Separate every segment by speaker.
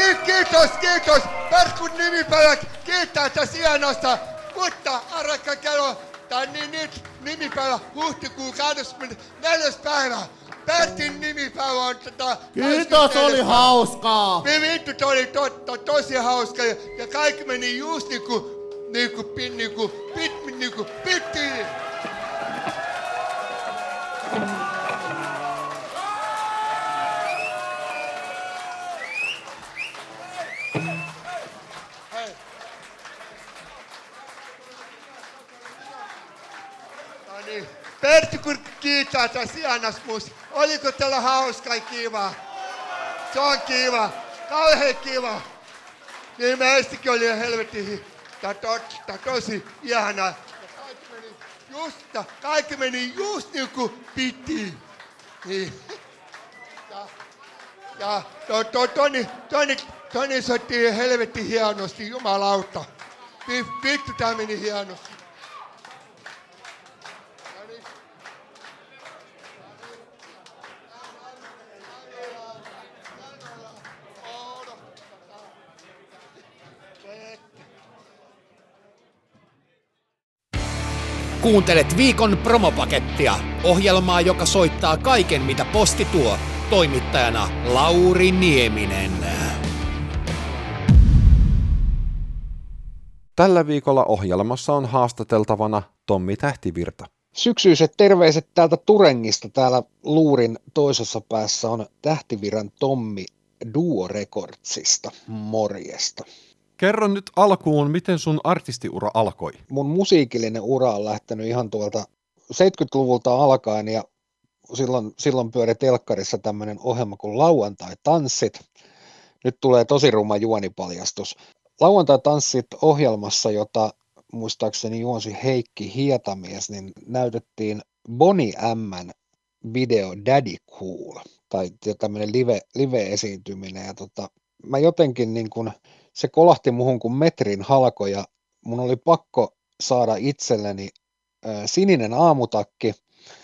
Speaker 1: Kiitos. Perkun nimipäivä kiittää tästä hienosta. Mutta arvakka kello, tää on nyt nimipäivä huhtikuun 24. päivä. Pertin nimipäivä on
Speaker 2: Kiitos, oli hauskaa.
Speaker 1: Vittu, oli tosi hauskaa. Ja kaikki meni just niinku pittiin. Pertti, kun kiittää tästä hienosta musta. Oliko teillä hauskaa kiva? Se on kiva. Kauhean kiva. Niin meistäkin oli helvetin tosi ihanaa. Kaikki meni just niin kuin piti. Niin. Ja Toni soitti helvetin hienosti, jumalauta. Vittu, tää meni hienosti.
Speaker 3: Kuuntelet viikon promopakettia, ohjelmaa, joka soittaa kaiken, mitä posti tuo. Toimittajana Lauri Nieminen.
Speaker 4: Tällä viikolla ohjelmassa on haastateltavana Tommi Tähtivirta.
Speaker 5: Syksyiset terveiset täältä Turengista. Täällä luurin toisessa päässä on Tähtiviran Tommi Duo Recordsista. Morjesta.
Speaker 4: Kerro nyt alkuun, miten sun artistiura alkoi?
Speaker 5: Mun musiikillinen ura on lähtenyt ihan tuolta 70-luvulta alkaen ja silloin pyöri telkkarissa tämmöinen ohjelma kuin Lauantai-tanssit. Nyt tulee tosi ruma juonipaljastus. Lauantai-tanssit ohjelmassa, jota muistaakseni juonsi Heikki Hietamies, niin näytettiin Bonnie M:n video Daddy Cool, tai tämmöinen live-esiintyminen. Ja mä jotenkin niin kun, se kolahti muhun kuin metrin halko, ja mun oli pakko saada itselleni sininen aamutakki,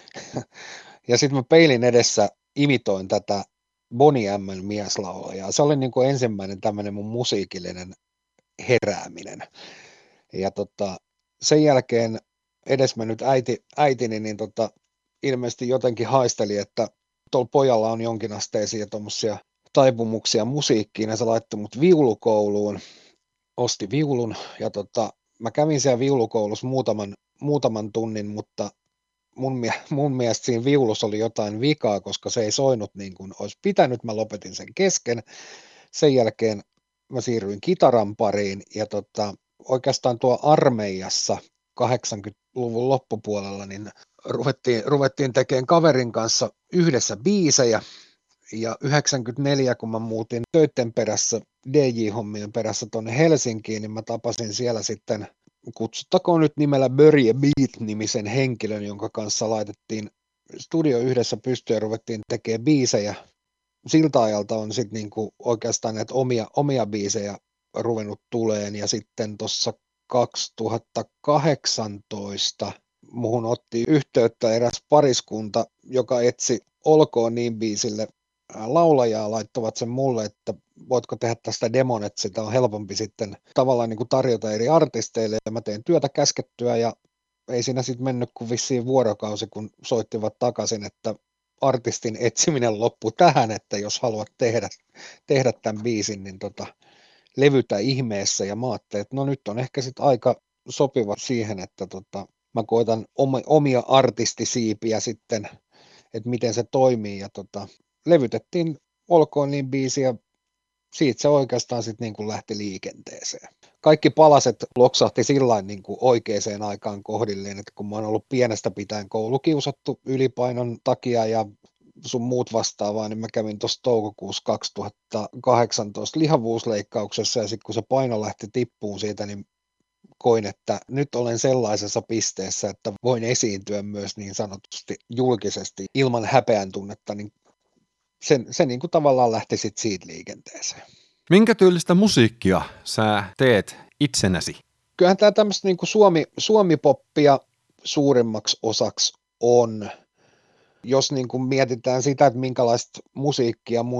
Speaker 5: ja sitten mä peilin edessä imitoin tätä Bonnie M:n mieslaulajaa. Se oli niin kuin ensimmäinen tämmöinen mun musiikillinen herääminen. Ja sen jälkeen edesmennyt äitini niin ilmeisesti jotenkin haisteli, että tuolla pojalla on jonkinasteisia tuommoisia taipumuksia musiikkiin, ja se laittoi mut viulukouluun, osti viulun, ja mä kävin siellä viulukoulussa muutaman tunnin, mutta mun mielestä siinä viulussa oli jotain vikaa, koska se ei soinut niin kuin olisi pitänyt, mä lopetin sen kesken. Sen jälkeen mä siirryin kitaran pariin, ja oikeastaan tuo armeijassa 80-luvun loppupuolella niin ruvettiin tekemään kaverin kanssa yhdessä biisejä, ja 94, kun mä muutin töitten perässä, DJ-hommien perässä tuonne Helsinkiin, niin mä tapasin siellä sitten, kutsuttakoon nyt nimellä Börje Beat-nimisen henkilön, jonka kanssa laitettiin studio yhdessä pystyyn ja ruvettiin tekemään biisejä. Siltä ajalta on sitten niinku oikeastaan näitä omia biisejä ruvennut tuleen, ja sitten tuossa 2018 muhun otti yhteyttä eräs pariskunta, joka etsi Olkoon niin biisille laulajaa, laittavat sen mulle, että voitko tehdä tästä demon, että sitä on helpompi sitten tavallaan niin kuin tarjota eri artisteille, ja mä tein työtä käskettyä, ja ei siinä sitten mennyt kuin vissiin vuorokausi, kun soittivat takaisin, että artistin etsiminen loppui tähän, että jos haluat tehdä tämän biisin, niin levytä ihmeessä, ja mä ajattelin, että no nyt on ehkä sitten aika sopiva siihen, että mä koitan omia artistisiipiä sitten, että miten se toimii, ja levytettiin Olkoon niin biisi, ja siitä se oikeastaan sitten niin kuin lähti liikenteeseen. Kaikki palaset loksahti sillain niin kuin oikeaan aikaan kohdilleen, että kun mä oon ollut pienestä pitäen koulukiusattu ylipainon takia ja sun muut vastaavaa, niin mä kävin tuossa toukokuussa 2018 lihavuusleikkauksessa, ja sitten kun se paino lähti tippuun siitä, niin koin, että nyt olen sellaisessa pisteessä, että voin esiintyä myös niin sanotusti julkisesti ilman häpeän tunnetta, niin se niin kuin tavallaan lähti sitten siitä liikenteeseen.
Speaker 4: Minkä tyylistä musiikkia sä teet itsenäsi?
Speaker 5: Kyllähän tämä tämmöistä niin kuin suomipoppia suurimmaksi osaksi on. Jos niin kuin mietitään sitä, että minkälaista musiikkia mun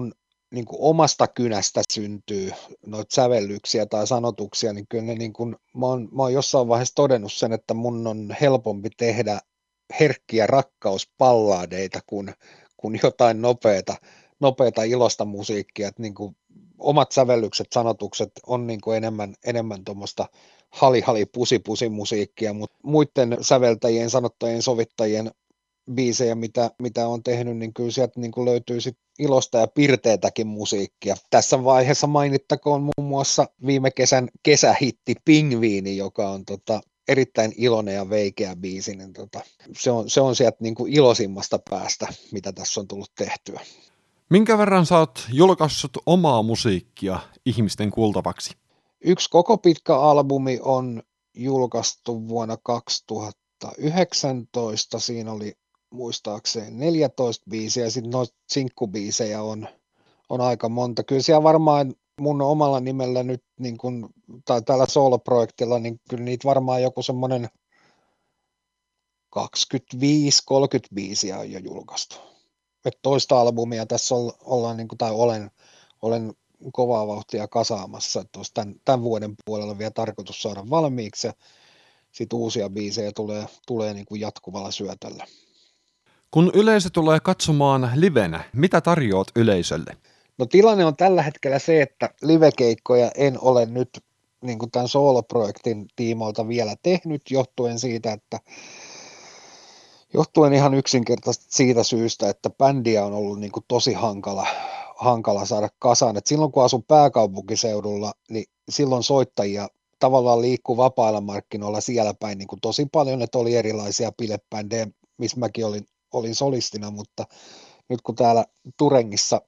Speaker 5: niin kuin omasta kynästä syntyy noita sävellyksiä tai sanotuksia, niin kyllä ne niin kuin, mä oon jossain vaiheessa todennut sen, että mun on helpompi tehdä herkkiä rakkauspallaadeita kuin jotain nopeata ilosta musiikkia, että niin kuin omat sävellykset, sanotukset on niin kuin enemmän tuommoista hali pusi musiikkia, mutta muiden säveltäjien, sanottajien, sovittajien biisejä, mitä on tehnyt, niin kyllä sieltä niin kuin löytyy sit ilosta ja pirteetäkin musiikkia. Tässä vaiheessa mainittakoon muun muassa viime kesän kesähitti Pingviini, joka on erittäin iloinen ja veikeä biisi, niin se on sieltä niin kuin iloisimmasta päästä, mitä tässä on tullut tehtyä.
Speaker 4: Minkä verran sä oot julkaissut omaa musiikkia ihmisten kuultavaksi?
Speaker 5: Yksi koko pitkä albumi on julkaistu vuonna 2019, siinä oli muistaakseni 14 biisiä, ja sitten noita sinkkubiisejä on aika monta. Kyllä siellä varmaan mun omalla nimellä nyt, niin kun, tai tällä soloprojektilla, niin kyllä niitä varmaan joku semmoinen 25-30 biisiä on jo julkaistu. Et toista albumia tässä ollaan, niin kun, tai olen kovaa vauhtia kasaamassa, että olisi tämän vuoden puolella vielä tarkoitus saada valmiiksi, ja sitten uusia biisejä tulee niin kuin jatkuvalla syötöllä.
Speaker 4: Kun yleisö tulee katsomaan livenä, mitä tarjoat yleisölle?
Speaker 5: No tilanne on tällä hetkellä se, että livekeikkoja en ole nyt niin kuin tämän sooloprojektin tiimoilta vielä tehnyt, johtuen ihan yksinkertaisesti siitä syystä, että bändiä on ollut niin kuin tosi hankala saada kasaan. Et silloin kun asun pääkaupunkiseudulla, niin silloin soittajia tavallaan liikkuu vapailla markkinoilla siellä päin niin kuin tosi paljon, että oli erilaisia bilebändejä, missä mäkin olin solistina, mutta nyt kun täällä Turengissa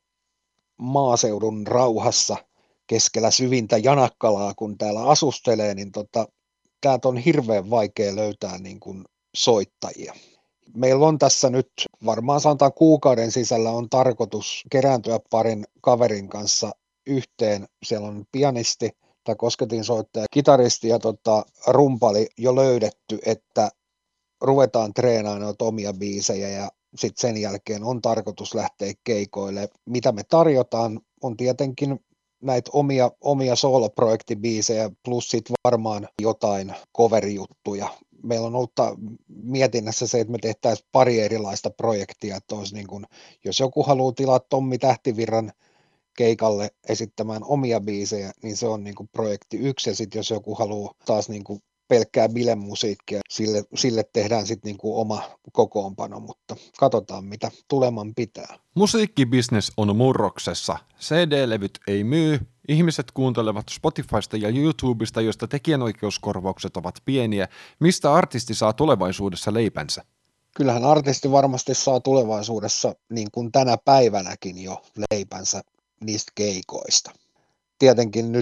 Speaker 5: maaseudun rauhassa keskellä syvintä Janakkalaa, kun täällä asustelee, niin täältä on hirveän vaikea löytää niin kuin soittajia. Meillä on tässä nyt varmaan sanotaan kuukauden sisällä on tarkoitus kerääntyä parin kaverin kanssa yhteen. Siellä on pianisti tai kosketinsoittaja, kitaristi ja rumpali jo löydetty, että ruvetaan treenaamaan noita omia biisejä ja sitten sen jälkeen on tarkoitus lähteä keikoille. Mitä me tarjotaan on tietenkin näitä omia soloprojektibiisejä plus sitten varmaan jotain cover-juttuja. Meillä on ollut mietinnässä se, että me tehtäisiin pari erilaista projektia, että olisi niin kuin, jos joku haluaa tilaa Tommi Tähtivirran keikalle esittämään omia biisejä, niin se on niin kuin projekti 1, ja sitten jos joku haluaa taas niin kuin pelkkää bilemusiikkia, sille tehdään sitten niin kuin oma kokoonpano, mutta katsotaan mitä tuleman pitää.
Speaker 4: Musiikkibisnes on murroksessa. CD-levyt ei myy, ihmiset kuuntelevat Spotifysta ja YouTubesta, joista tekijänoikeuskorvaukset ovat pieniä. Mistä artisti saa tulevaisuudessa leipänsä?
Speaker 5: Kyllähän artisti varmasti saa tulevaisuudessa, niin kuin tänä päivänäkin jo, leipänsä niistä keikoista. Tietenkin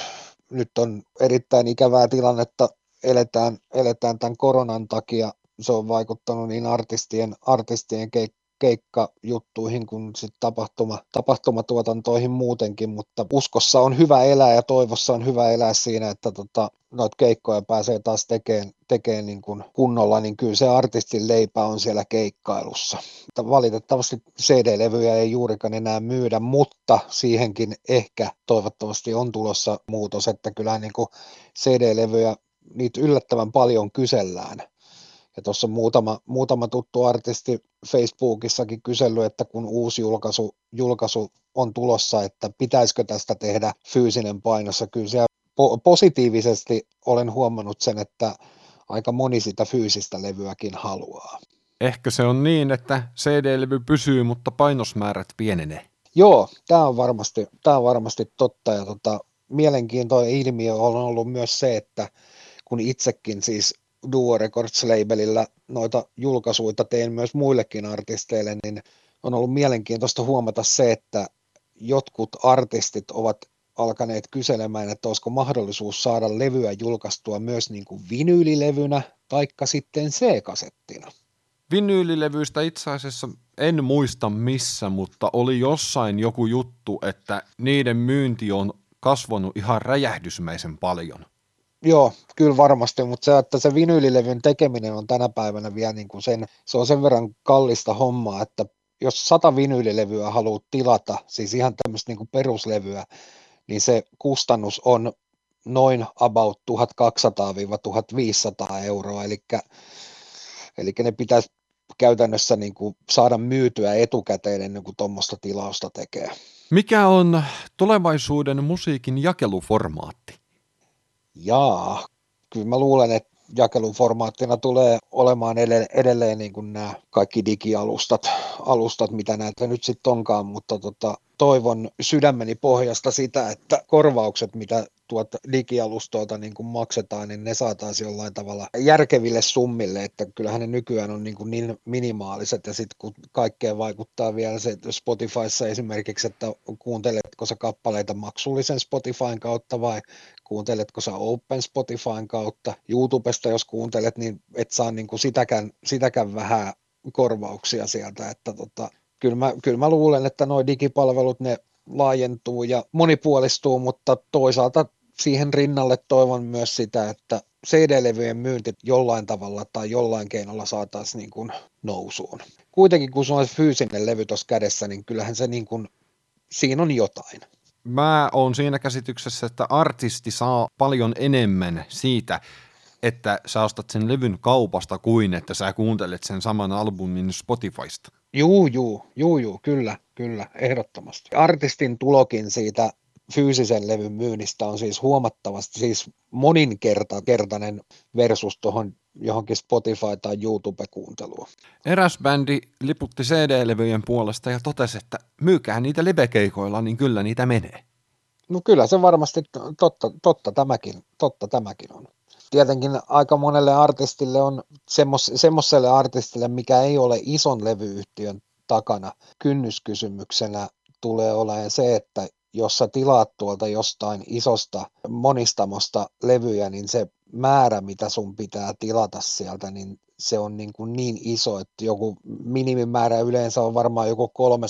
Speaker 5: nyt on erittäin ikävää tilannetta, eletään tämän koronan takia. Se on vaikuttanut niin artistien keikkajuttuihin kuin sit tapahtumatuotantoihin muutenkin, mutta uskossa on hyvä elää ja toivossa on hyvä elää siinä, että noita keikkoja pääsee taas tekemään niin kuin kunnolla, niin kyllä se artistin leipä on siellä keikkailussa. Valitettavasti CD-levyjä ei juurikaan enää myydä, mutta siihenkin ehkä toivottavasti on tulossa muutos, että kyllähän niin kuin CD-levyjä niitä yllättävän paljon kysellään. Ja tuossa muutama tuttu artisti Facebookissakin kysellyt, että kun uusi julkaisu on tulossa, että pitäisikö tästä tehdä fyysinen painossa. Kyllä siellä positiivisesti olen huomannut sen, että aika moni sitä fyysistä levyäkin haluaa.
Speaker 4: Ehkä se on niin, että CD-levy pysyy, mutta painosmäärät pienenee. Joo,
Speaker 5: tämä on varmasti totta. Ja mielenkiintoinen ilmiö on ollut myös se, että kun itsekin siis Duo Records-labelillä noita julkaisuita teen myös muillekin artisteille, niin on ollut mielenkiintoista huomata se, että jotkut artistit ovat alkaneet kyselemään, että olisiko mahdollisuus saada levyä julkaistua myös niin kuin vinyylilevynä taikka sitten C-kasettina.
Speaker 4: Vinyylilevyistä itse asiassa en muista missä, mutta oli jossain joku juttu, että niiden myynti on kasvanut ihan räjähdysmäisen paljon.
Speaker 5: Joo, kyllä varmasti, mutta se vinyylilevyn tekeminen on tänä päivänä vielä niin kuin se on sen verran kallista hommaa, että jos 100 vinyylilevyä haluat tilata, siis ihan tämmöistä niin kuin peruslevyä, niin se kustannus on noin about 1200-1500 euroa, eli ne pitäisi käytännössä niin kuin saada myytyä etukäteen ennen kuin tuommoista tilausta tekee.
Speaker 4: Mikä on tulevaisuuden musiikin jakeluformaatti?
Speaker 5: Kyllä mä luulen, että jakeluformaattina tulee olemaan edelleen niin kuin nämä kaikki digialustat, mitä näitä nyt sitten onkaan, mutta toivon sydämeni pohjasta sitä, että korvaukset, mitä tuolta digialustoilta niin kuin maksetaan, niin ne saataisiin jollain tavalla järkeville summille, että kyllähän ne nykyään on niin minimaaliset, ja sitten kun kaikkeen vaikuttaa vielä se Spotifyssa esimerkiksi, että kuunteletko sä kappaleita maksullisen Spotifyn kautta vai kuunteletko sä Open Spotifyn kautta, YouTubesta jos kuuntelet, niin et saa niin kuin sitäkään vähän korvauksia sieltä, että kyllä mä luulen, että nuo digipalvelut ne laajentuu ja monipuolistuu, mutta toisaalta siihen rinnalle toivon myös sitä, että CD-levyjen myynti jollain tavalla tai jollain keinolla saataisiin niin kuin nousuun. Kuitenkin kun sulla on fyysinen levy tuossa kädessä, niin kyllähän se niin kuin, siinä on jotain.
Speaker 4: Mä oon siinä käsityksessä, että artisti saa paljon enemmän siitä, että sä ostat sen levyn kaupasta kuin että sä kuuntelet sen saman albumin Spotifysta.
Speaker 5: Juu, kyllä, ehdottomasti. Artistin tulokin siitä fyysisen levyn myynnistä on siis huomattavasti, siis moninkertainen versus tuohon johonkin Spotify- tai YouTube-kuunteluun.
Speaker 4: Eräs bändi liputti CD-levyjen puolesta ja totesi, että myykää niitä livekeikoilla, niin kyllä niitä menee.
Speaker 5: No kyllä se varmasti totta tämäkin on. Tietenkin aika monelle artistille on semmoiselle artistille, mikä ei ole ison levyyhtiön takana, kynnyskysymyksenä tulee olemaan se, että jos sä tilaat tuolta jostain isosta monistamosta levyjä, niin se määrä, mitä sun pitää tilata sieltä, niin se on niin iso, että joku minimimäärä yleensä on varmaan joku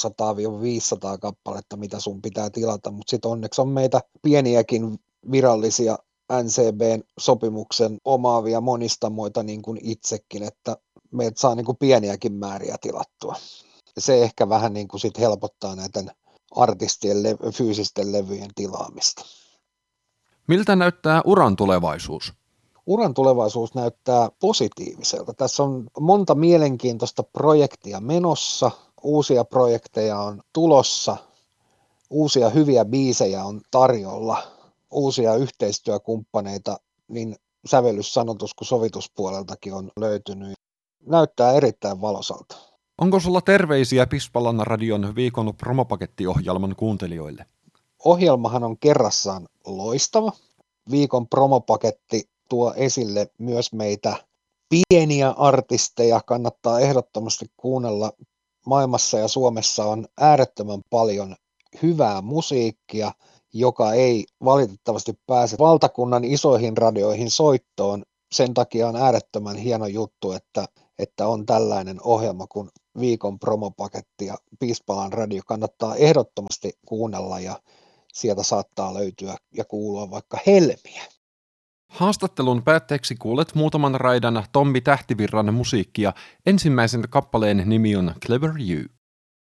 Speaker 5: 300-500 kappaletta, mitä sun pitää tilata, mutta sitten onneksi on meitä pieniäkin virallisia NCB:n sopimuksen omaavia monistamoita niin kuin itsekin, että meiltä saa niin kuin pieniäkin määriä tilattua. Se ehkä vähän niin kuin sit helpottaa näiden artistien fyysisten levyjen tilaamista.
Speaker 4: Miltä näyttää uran tulevaisuus?
Speaker 5: Uran tulevaisuus näyttää positiiviselta. Tässä on monta mielenkiintoista projektia menossa, uusia projekteja on tulossa, uusia hyviä biisejä on tarjolla, uusia yhteistyökumppaneita, niin sävellys-, sanotus- kuin sovituspuoleltakin on löytynyt. Näyttää erittäin valoisalta.
Speaker 4: Onko sulla terveisiä Pispalan radion viikon promopakettiohjelman kuuntelijoille?
Speaker 5: Ohjelmahan on kerrassaan loistava. Viikon promopaketti tuo esille myös meitä pieniä artisteja. Kannattaa ehdottomasti kuunnella. Maailmassa ja Suomessa on äärettömän paljon hyvää musiikkia, joka ei valitettavasti pääse valtakunnan isoihin radioihin soittoon. Sen takia on äärettömän hieno juttu, että on tällainen ohjelma kuin viikon promopaketti ja Pispalan radio kannattaa ehdottomasti kuunnella ja sieltä saattaa löytyä ja kuulua vaikka helmiä.
Speaker 4: Haastattelun päätteeksi kuulet muutaman raidan Tommi Tähtivirran musiikkia. Ensimmäisen kappaleen nimi on Clever You.